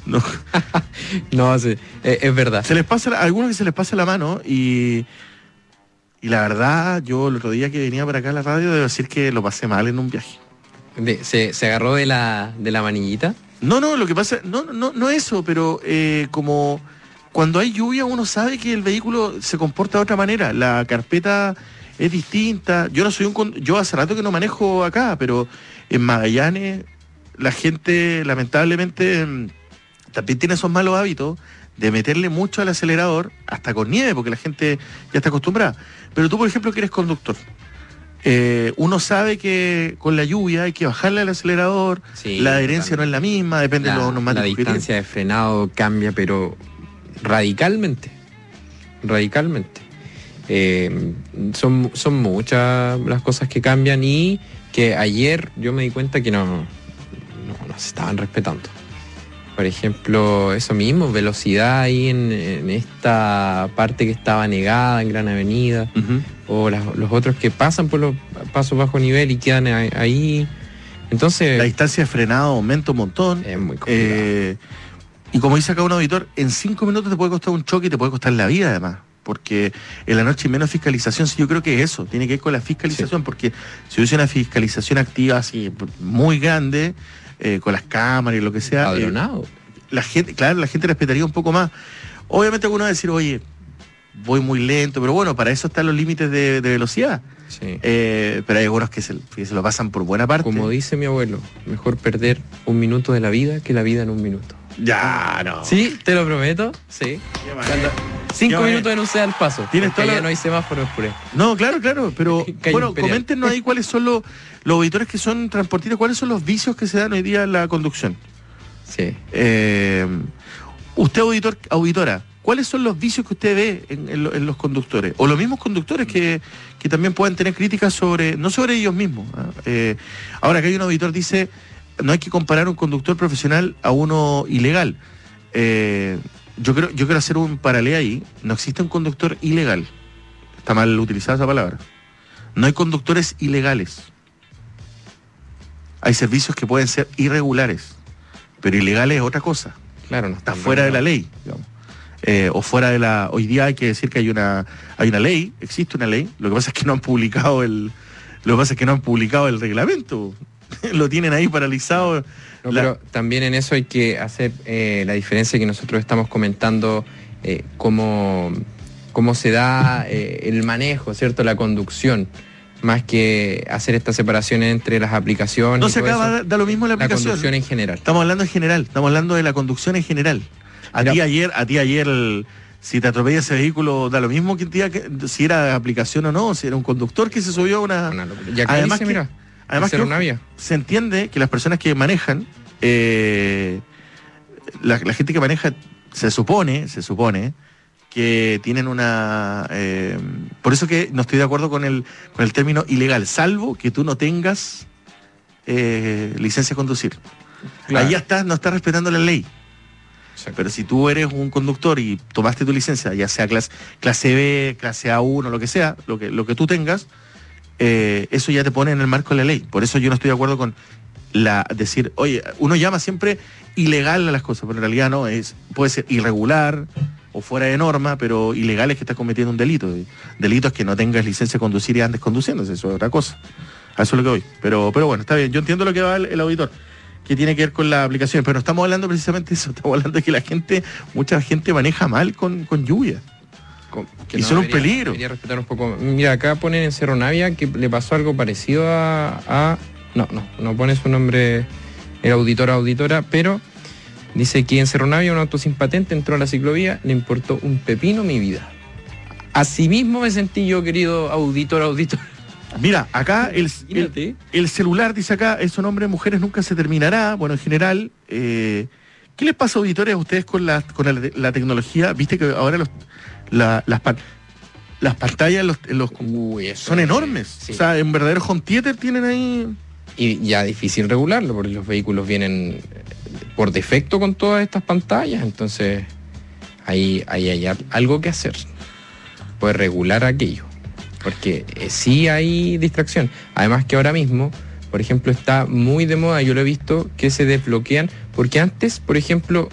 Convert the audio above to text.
No. No, sí, es verdad. A algunos que se les pasa la mano y la verdad, yo el otro día que venía para acá a la radio, debo decir que lo pasé mal en un viaje. Se agarró de la manillita. No, lo que pasa, no eso, pero como cuando hay lluvia uno sabe que el vehículo se comporta de otra manera, la carpeta es distinta. Yo hace rato que no manejo acá, pero en Magallanes la gente lamentablemente también tiene esos malos hábitos de meterle mucho al acelerador, hasta con nieve, porque la gente ya está acostumbrada. Pero tú, por ejemplo, que eres conductor, uno sabe que con la lluvia hay que bajarle al acelerador, sí, la adherencia no es la misma, depende de los neumáticos. La distancia de frenado cambia, pero radicalmente. Son muchas las cosas que cambian y que ayer yo me di cuenta que no se estaban respetando. Por ejemplo, eso mismo, velocidad ahí en esta parte que estaba negada en Gran Avenida, o los otros que pasan por los pasos bajo nivel y quedan ahí. Entonces, la distancia de frenado aumenta un montón. Es muy complicado. Y como dice acá un auditor, en 5 minutos te puede costar un choque y te puede costar la vida además. Porque en la noche hay menos fiscalización. Sí, yo creo que eso tiene que ver con la fiscalización, porque si hubiese una fiscalización activa así muy grande, con las cámaras y lo que sea, la gente respetaría un poco más. Obviamente algunos va a decir, oye, voy muy lento, pero bueno, para eso están los límites de velocidad. Sí. Pero hay algunos que se lo pasan por buena parte. Como dice mi abuelo, mejor perder 1 minuto de la vida que la vida en 1 minuto. Ya, no. Sí, te lo prometo. Sí. 5 minutos en un sea al paso. Tienes todo ya no hay semáforo en puré. No, claro, pero bueno, coméntenos ahí cuáles son los auditores que son transportistas, cuáles son los vicios que se dan hoy día en la conducción. Sí. Usted, auditora, ¿cuáles son los vicios que usted ve en los conductores? O los mismos conductores que también puedan tener críticas no sobre ellos mismos. Ahora, que hay un auditor dice, no hay que comparar un conductor profesional a uno ilegal. Yo quiero hacer un paralelo ahí. No existe un conductor ilegal. Está mal utilizada esa palabra. No hay conductores ilegales. Hay servicios que pueden ser irregulares, pero ilegales es otra cosa. Claro, no está fuera de la ley, digamos. O fuera de la... Hoy día hay que decir que hay una ley, existe una ley. Lo que pasa es que no han publicado el reglamento. Lo tienen ahí paralizado. No, pero también en eso hay que hacer la diferencia que nosotros estamos comentando, cómo se da el manejo, ¿cierto? La conducción, más que hacer esta separación entre las aplicaciones. No se acaba, da lo mismo la aplicación. La conducción en general. Estamos hablando en general, estamos hablando de la conducción en general. A ti ayer, si te atropella ese vehículo, da lo mismo si era aplicación o no, si era un conductor que se subió a una... Y acá además dice, mira... Además que se entiende que las personas que manejan, la gente que maneja, se supone que tienen una... por eso que no estoy de acuerdo con el término ilegal, salvo que tú no tengas licencia de conducir. Claro. Ahí ya no estás respetando la ley. Exacto. Pero si tú eres un conductor y tomaste tu licencia, ya sea clase B, clase A1, lo que sea, lo que tú tengas, eso ya te pone en el marco de la ley. Por eso yo no estoy de acuerdo con decir, oye, uno llama siempre ilegal a las cosas, pero en realidad no, puede ser irregular o fuera de norma, pero ilegal es que estás cometiendo un delito. Delito es que no tengas licencia de conducir y andes conduciéndose, eso es otra cosa. A eso es lo que voy. Pero bueno, está bien, yo entiendo lo que va el auditor, que tiene que ver con las aplicaciones, pero no estamos hablando precisamente de eso, estamos hablando de que mucha gente maneja mal con lluvia. Y son un peligro. Quería respetar un poco. Mira, acá ponen en Cerro Navia que le pasó algo parecido a no pone su nombre el auditor o auditora, pero dice que en Cerro Navia un auto sin patente entró a la ciclovía, le importó un pepino mi vida. Así mismo me sentí yo, querido auditor. Mira, acá el celular, dice acá, es un hombre, mujeres nunca se terminará. Bueno, en general, ¿qué les pasa, auditores, a ustedes con la tecnología? Viste que ahora las pantallas son enormes. Sí. O sea, en verdadero home theater tienen ahí. Y ya difícil regularlo, porque los vehículos vienen por defecto con todas estas pantallas. Entonces, ahí hay algo que hacer. Poder regular aquello. Porque sí hay distracción. Además que ahora mismo, por ejemplo, está muy de moda, yo lo he visto, que se desbloquean. Porque antes, por ejemplo,